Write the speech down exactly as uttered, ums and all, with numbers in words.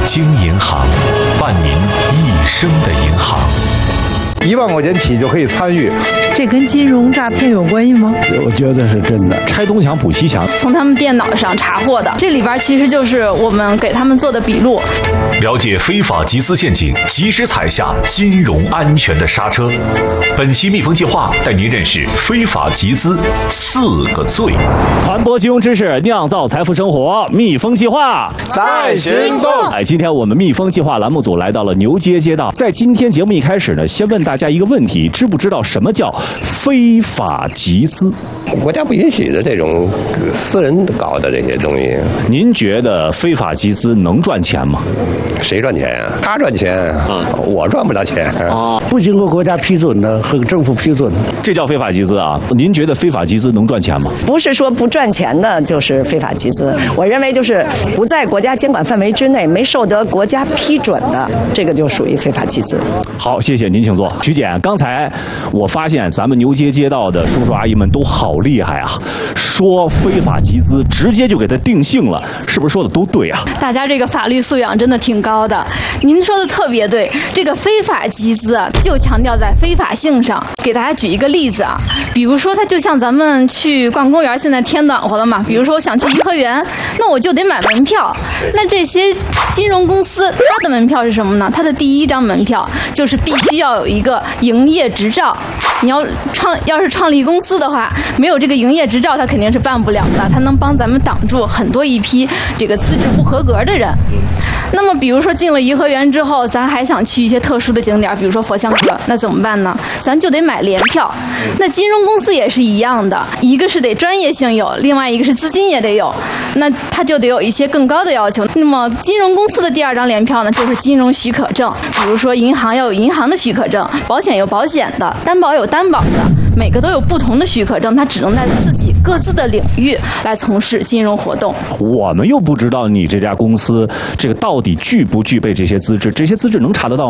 京银行，伴您一生的银行。 一万块钱起就可以参与， 这跟金融诈骗有关系吗？ 我觉得是真的。 拆东墙补西墙， 从他们电脑上查获的，这里边其实就是我们给他们做的笔录。 了解非法集资陷阱，及时踩下金融安全的刹车。本期蜜蜂计划带您认识非法集资四个罪， 传播金融知识，酿造财富生活。蜜蜂计划在行动。 哎，今天我们蜜蜂计划栏目组来到了牛街街道，在今天节目一开始呢，先问大家一个问题：知不知道什么叫非法集资？ 国家不允许的这种私人搞的这些东西。 您觉得非法集资能赚钱吗？ 谁赚钱呀、啊？他赚钱，啊、我赚不了钱啊！不经过国家批准的和政府批准的， 这叫非法集资啊！您觉得非法集资能赚钱吗？ 不是说不赚钱的就是非法集资，我认为就是不在国家监管范围之内，没受得国家批准的，这个就属于非法集资。 好，谢谢您，请坐。曲检，刚才我发现咱们牛街街道的叔叔阿姨们都好厉害啊，说非法集资直接就给他定性了，是不是说的都对啊？ 大家这个法律素养真的挺高的，您说的特别对。这个非法集资啊，就强调在非法性上。给大家举一个例子啊，比如说它就像咱们去逛公园，现在天暖和了嘛，比如说我想去颐和园，那我就得买门票。那这些金融公司它的门票是什么呢？它的第一张门票就是必须要有一个营业执照。你要创要是创立公司的话，没有这个营业执照，它肯定是办不了的。它能帮咱们挡住很多一批这个资质不合格的人。那么比如说进了颐和园之后，咱还想去一些特殊的景点，比如说佛像阁，那怎么办呢？咱就得买联票。那金融公司也是一样的，一个是得专业性有，另外一个是资金也得有，那它就得有一些更高的要求。那么金融公司的第二张联票呢，就是金融许可证，比如说银行要有银行的许可证，保险有保险的，担保有担保的，每个都有不同的许可证，它只能在自己各自的领域来从事金融活动。 我们又不知道你这家公司这个到底具不具备这些资质，这些资质能查得到吗？